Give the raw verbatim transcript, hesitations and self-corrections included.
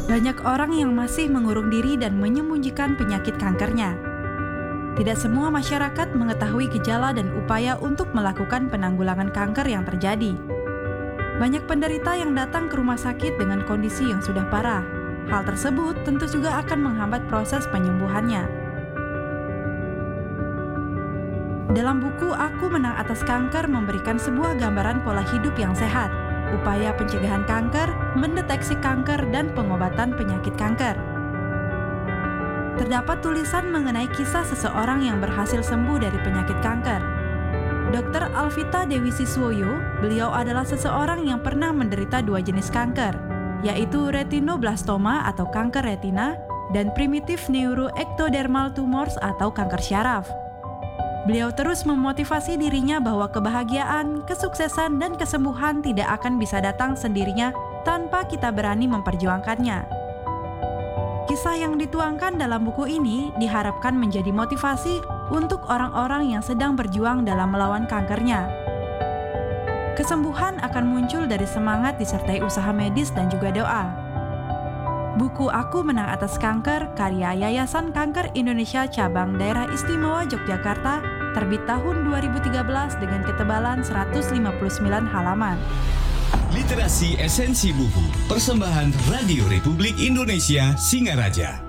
Banyak orang yang masih mengurung diri dan menyembunyikan penyakit kankernya. Tidak semua masyarakat mengetahui gejala dan upaya untuk melakukan penanggulangan kanker yang terjadi. Banyak penderita yang datang ke rumah sakit dengan kondisi yang sudah parah. Hal tersebut tentu juga akan menghambat proses penyembuhannya. Dalam buku Aku Menang Atas Kanker memberikan sebuah gambaran pola hidup yang sehat, upaya pencegahan kanker, mendeteksi kanker, dan pengobatan penyakit kanker. Terdapat tulisan mengenai kisah seseorang yang berhasil sembuh dari penyakit kanker. dokter Alvita Dewi Siswoyo, beliau adalah seseorang yang pernah menderita dua jenis kanker, yaitu retinoblastoma atau kanker retina dan primitive neuroectodermal tumors atau kanker syaraf. Beliau terus memotivasi dirinya bahwa kebahagiaan, kesuksesan, dan kesembuhan tidak akan bisa datang sendirinya tanpa kita berani memperjuangkannya. Kisah yang dituangkan dalam buku ini diharapkan menjadi motivasi untuk orang-orang yang sedang berjuang dalam melawan kankernya. Kesembuhan akan muncul dari semangat disertai usaha medis dan juga doa. Buku Aku Menang Atas Kanker, karya Yayasan Kanker Indonesia Cabang Daerah Istimewa Yogyakarta, terbit tahun dua ribu tiga belas dengan ketebalan seratus lima puluh sembilan halaman. Literasi Esensi Buku, persembahan Radio Republik Indonesia Singaraja.